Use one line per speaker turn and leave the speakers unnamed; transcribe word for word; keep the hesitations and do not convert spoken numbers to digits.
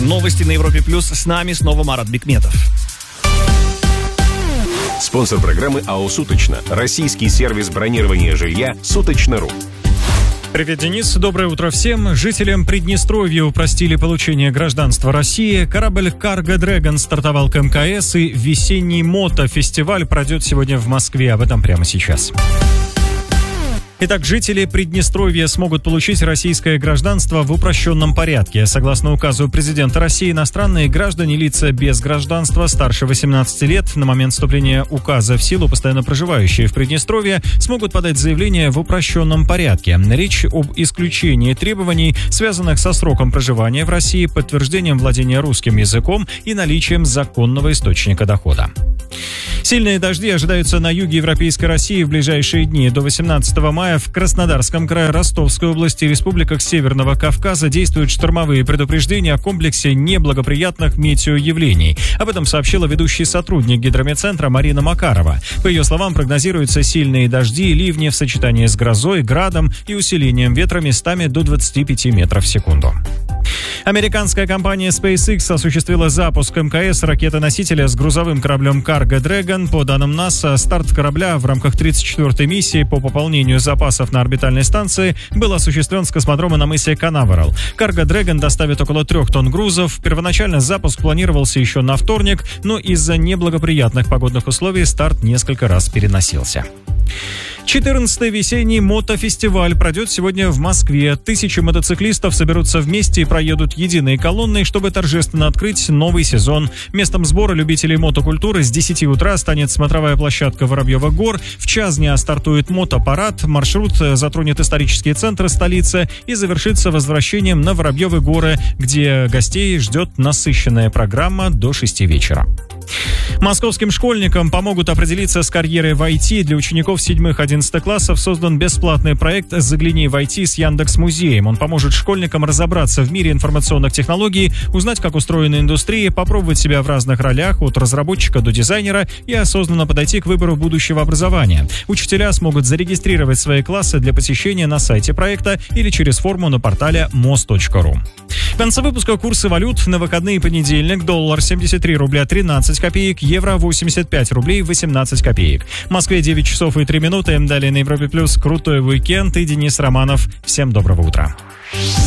Новости на Европе Плюс. С нами снова Марат Бикметов.
Спонсор программы АО «Суточно». Российский сервис бронирования жилья «Суточно.ру».
Привет, Денис. Доброе утро всем. Жителям Приднестровья упростили получение гражданства России. Корабль Cargo Dragon стартовал к эм ка эс, и весенний мотофестиваль пройдет сегодня в Москве. Об этом прямо сейчас. Итак, жители Приднестровья смогут получить российское гражданство в упрощенном порядке. Согласно указу президента России, иностранные граждане, лица без гражданства старше восемнадцати лет на момент вступления указа в силу, постоянно проживающие в Приднестровье, смогут подать заявление в упрощенном порядке. Речь об исключении требований, связанных со сроком проживания в России, подтверждением владения русским языком и наличием законного источника дохода. Сильные дожди ожидаются на юге Европейской России в ближайшие дни. До восемнадцатого мая в Краснодарском крае, Ростовской области и республиках Северного Кавказа действуют штормовые предупреждения о комплексе неблагоприятных метеоявлений. Об этом сообщила ведущий сотрудник гидрометцентра Марина Макарова. По ее словам, прогнозируются сильные дожди и ливни в сочетании с грозой, градом и усилением ветра местами до двадцати пяти метров в секунду. Американская компания SpaceX осуществила запуск эм ка эс ракеты-носителя с грузовым кораблем Cargo Dragon. По данным НАСА, старт корабля в рамках тридцать четвёртой миссии по пополнению запасов на орбитальной станции был осуществлен с космодрома на мысе Канаверал. Cargo Dragon доставит около трех тонн грузов. Первоначально запуск планировался еще на вторник, но из-за неблагоприятных погодных условий старт несколько раз переносился. четырнадцатый весенний мотофестиваль пройдет сегодня в Москве. Тысячи мотоциклистов соберутся вместе и проедут единой колонной, чтобы торжественно открыть новый сезон. Местом сбора любителей мотокультуры с десяти утра станет смотровая площадка Воробьевых гор. В час дня стартует мотопарад. Маршрут затронет исторические центры столицы и завершится возвращением на Воробьевы горы, где гостей ждет насыщенная программа до шести вечера. Московским школьникам помогут определиться с карьерой в ай ти. Для учеников седьмых-одиннадцатых классов создан бесплатный проект «Загляни в ай ти» с Яндекс.Музеем. Он поможет школьникам разобраться в мире информационных технологий, узнать, как устроена индустрия, попробовать себя в разных ролях, от разработчика до дизайнера, и осознанно подойти к выбору будущего образования. Учителя смогут зарегистрировать свои классы для посещения на сайте проекта или через форму на портале мост точка ру. В конце выпуска курсы валют на выходные: понедельник: доллар семьдесят три рубля тринадцать копеек, евро восемьдесят пять рублей восемнадцать копеек. В Москве девять часов и три минуты. Далее на Европе Плюс крутой уикенд и Денис Романов. Всем доброго утра.